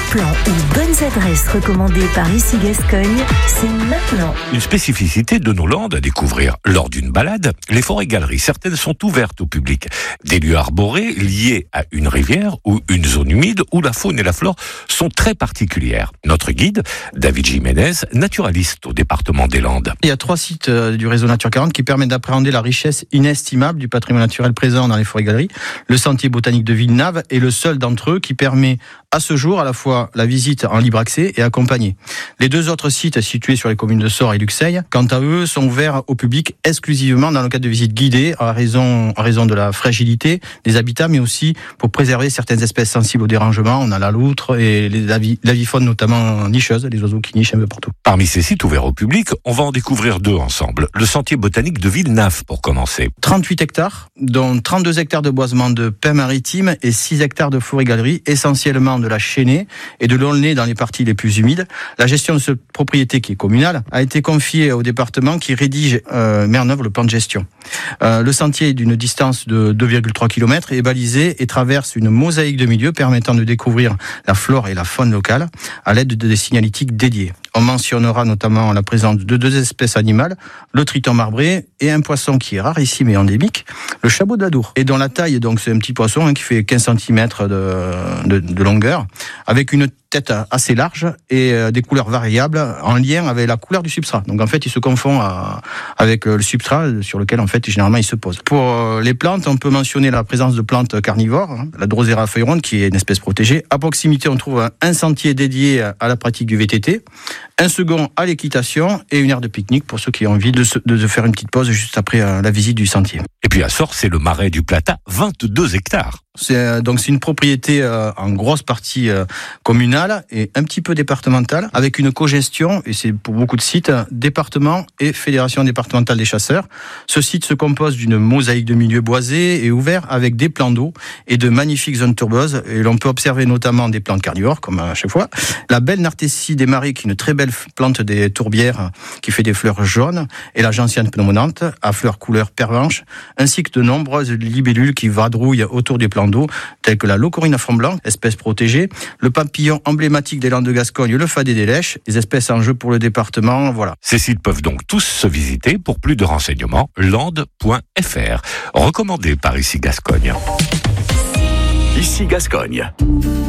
plans ou bonnes adresses recommandées par Ici Gascogne, c'est maintenant. Une spécificité de nos Landes à découvrir lors d'une balade, les forêts-galeries, certaines sont ouvertes au public. Des lieux arborés liés à une rivière ou une zone humide où la faune et la flore sont très particulières. Notre guide, David Jiménez, naturaliste au département des Landes. Il y a 3 sites du réseau Nature 40 qui permettent d'appréhender la richesse inestimable du patrimoine naturel présent dans les forêts-galeries. Le sentier botanique de Villenave est le seul d'entre eux qui permet à ce jour à la fois la visite en libre accès et accompagnée. Les 2 autres sites situés sur les communes de Sort et Luxeuil, quant à eux, sont ouverts au public exclusivement dans le cadre de visites guidées à raison de la fragilité des habitats, mais aussi pour préserver certaines espèces sensibles au dérangement. On a la loutre et l'avifaune notamment nicheuse, les oiseaux qui nichent un peu partout. Parmi ces sites ouverts au public, on va en découvrir 2 ensemble. Le sentier botanique de Villenave pour commencer. 38 hectares, dont 32 hectares de boisement de pins maritimes et 6 hectares de forêt-galerie, essentiellement de la chênaie et de l'aulnay dans les parties les plus humides. La gestion de cette propriété qui est communale a été confiée au département qui rédige met en œuvre le plan de gestion. Le sentier est d'une distance de 2,3 km et est balisé et traverse une mosaïque de milieux permettant de découvrir la flore et la faune locale à l'aide de des signalétiques dédiés. On mentionnera notamment la présence de 2 espèces animales, le triton marbré et un poisson qui est rarissime et endémique, le chabot d'Adour. Et dont la taille, donc c'est un petit poisson qui fait 15 cm de longueur, avec une tête assez large et des couleurs variables en lien avec la couleur du substrat. Donc en fait, il se confond avec le substrat sur lequel en fait généralement il se pose. Pour les plantes, on peut mentionner la présence de plantes carnivores, la Drosera feuille ronde qui est une espèce protégée. À proximité, on trouve un sentier dédié à la pratique du VTT, un second à l'équitation et une aire de pique-nique pour ceux qui ont envie de faire une petite pause juste après la visite du sentier. Et puis à Sort, c'est le marais du Plata, 22 hectares. C'est une propriété en grosse partie communale et un petit peu départementale, avec une cogestion, et c'est pour beaucoup de sites, département et fédération départementale des chasseurs. Ce site se compose d'une mosaïque de milieux boisés et ouverts avec des plans d'eau et de magnifiques zones tourbeuses. Et l'on peut observer notamment des plantes carnivores, comme à chaque fois. La belle Nartessie des marais, qui est une très belle plante des tourbières, qui fait des fleurs jaunes, et la gentiane pneumonante, à fleurs couleur pervenche, ainsi que de nombreuses libellules qui vadrouillent autour des plans d'eau, tels que la locorine à front blanc, espèce protégée, le papillon emblématique des Landes de Gascogne, le fadet des Lèches, les espèces en jeu pour le département, voilà. Ces sites peuvent donc tous se visiter. Pour plus de renseignements, landes.fr. Recommandé par Ici Gascogne. Ici Gascogne.